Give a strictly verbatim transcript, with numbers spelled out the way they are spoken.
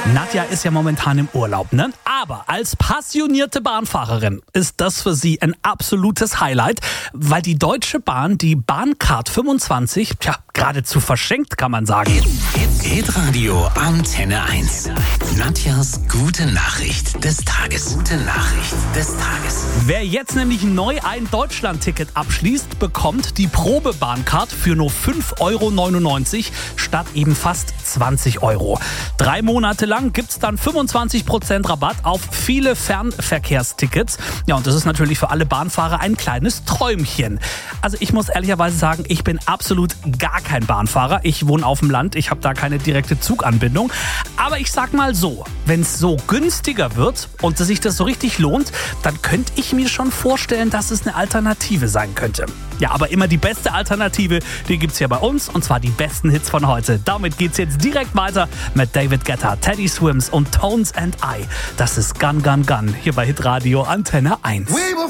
Nadja ist ja momentan im Urlaub, ne? Aber als passionierte Bahnfahrerin ist das für sie ein absolutes Highlight, weil die Deutsche Bahn die Bahncard fünfundzwanzig, tja, geradezu verschenkt, kann man sagen. Hitradio Antenne eins. Nadjas gute Nachricht des Tages. Gute Nachricht des Tages. Wer jetzt nämlich neu ein Deutschland-Ticket abschließt, bekommt die Probebahncard für nur fünf Euro neunundneunzig statt eben fast zwanzig Euro. Drei Monate lang gibt's dann fünfundzwanzig Prozent Rabatt auf viele Fernverkehrstickets. Ja, und das ist natürlich für alle Bahnfahrer ein kleines Träumchen. Also ich muss ehrlicherweise sagen, ich bin absolut gar kein Bahnfahrer. Ich wohne auf dem Land, ich habe da keine direkte Zuganbindung. Aber ich sag mal so, wenn es so günstiger wird und sich das so richtig lohnt, dann könnte ich mir schon vorstellen, dass es eine Alternative sein könnte. Ja, aber immer die beste Alternative, die gibt's hier bei uns, und zwar die besten Hits von heute. Damit geht's jetzt direkt weiter mit David Guetta, Teddy Swims und Tones and I. Das ist Gun Gun Gun hier bei Hitradio Antenne eins.